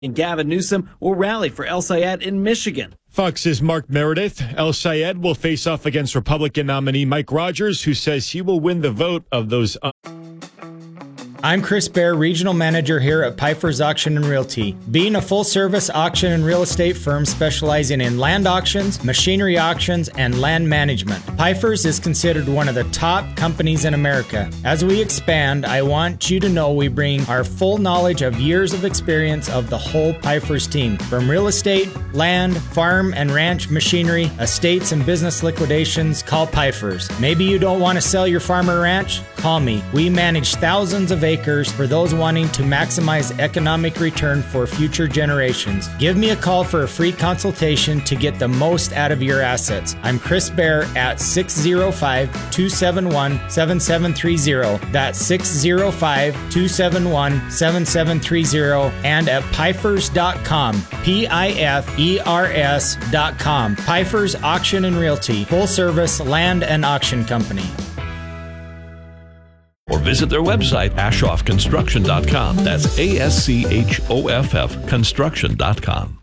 And Gavin Newsom will rally for El Sayed in Michigan. Fox's Mark Meredith. El Sayed will face off against Republican nominee Mike Rogers, who says he will win the vote of those. I'm Chris Baer, Regional Manager here at Piper's Auction and Realty. Being a full-service auction and real estate firm specializing in land auctions, machinery auctions, and land management, Piper's is considered one of the top companies in America. As we expand, I want you to know we bring our full knowledge of years of experience of the whole Piper's team. From real estate, land, farm, and ranch machinery, estates, and business liquidations, call Piper's. Maybe you don't want to sell your farm or ranch? Call me. We manage thousands of acres for those wanting to maximize economic return for future generations. Give me a call for a free consultation to get the most out of your assets. I'm Chris Baer at 605-271-7730. That's 605-271-7730 and at Pifers.com. Pifers.com. Pifers Auction and Realty, full service land and auction company. Or visit their website, AschoffConstruction.com. That's ASCHOFF Construction.com.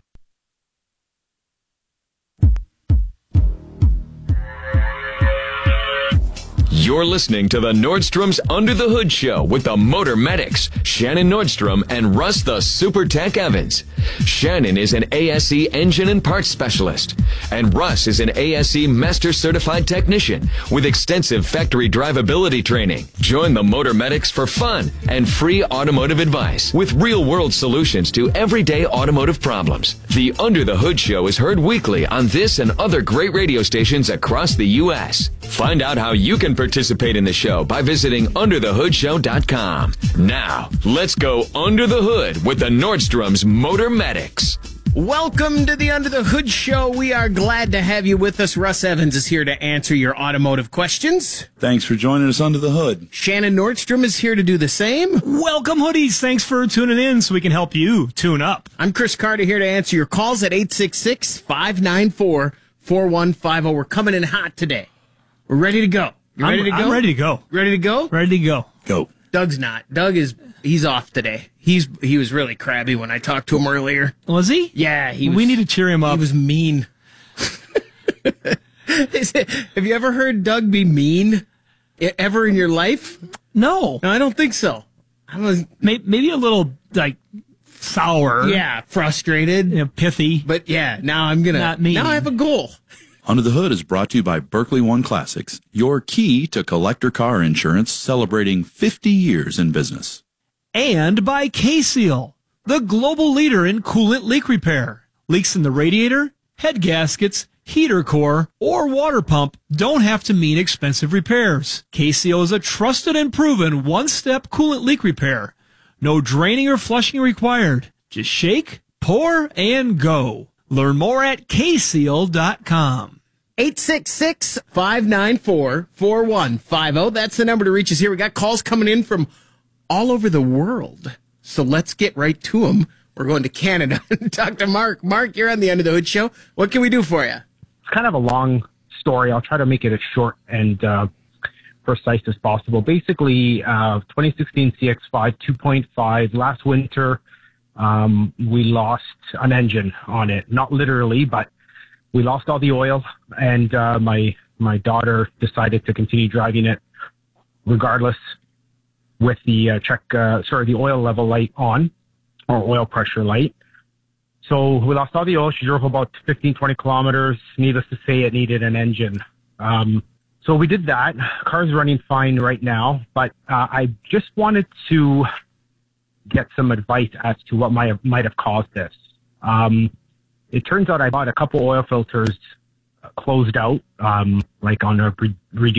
You're listening to the Nordstrom's Under the Hood Show with the Motor Medics, Shannon Nordstrom and Russ the Super Tech Evans. Shannon is an ASE engine and parts specialist, and Russ is an ASE Master Certified Technician with extensive factory drivability training. Join the Motor Medics for fun and free automotive advice with real-world solutions to everyday automotive problems. The Under the Hood Show is heard weekly on this and other great radio stations across the U.S. Find out how you can participate in the show by visiting underthehoodshow.com. Now, let's go under the hood with the Nordstrom's Motor Medics. Welcome to the Under the Hood Show. We are glad to have you with us. Russ Evans is here to answer your automotive questions. Thanks for joining us under the hood. Shannon Nordstrom is here to do the same. Welcome, hoodies. Thanks for tuning in so we can help you tune up. I'm Chris Carter here to answer your calls at 866-594-4150. We're coming in hot today. We're ready to go. You ready to go? I'm ready to go. Ready to go? Ready to go. Go. Doug's not. He's off today. He was really crabby when I talked to him earlier. Was he? Yeah, we need to cheer him up. He was mean. Have you ever heard Doug be mean ever in your life? No. No, I don't think so. Maybe a little, sour. Yeah, frustrated. Pithy. But yeah, now I have a goal. Under the Hood is brought to you by Berkeley One Classics, your key to collector car insurance, celebrating 50 years in business. And by K-Seal, the global leader in coolant leak repair. Leaks in the radiator, head gaskets, heater core, or water pump don't have to mean expensive repairs. K-Seal is a trusted and proven one-step coolant leak repair. No draining or flushing required. Just shake, pour, and go. Learn more at kseal.com. 866-594-4150. That's the number to reach us here. We got calls coming in from all over the world. So let's get right to them. We're going to Canada and talk to Mark. Mark, you're on the Under the Hood Show. What can we do for you? It's kind of a long story. I'll try to make it as short and precise as possible. Basically, 2016 CX-5 2.5. Last winter, we lost an engine on it. Not literally, but we lost all the oil, and my daughter decided to continue driving it regardless with the the oil level light on, or oil pressure light. So we lost all the oil. She drove about 15, 20 kilometers. Needless to say, it needed an engine. So we did that. Car's running fine right now, but I just wanted to get some advice as to what might have caused this. It turns out I bought a couple oil filters closed out, like on a reduced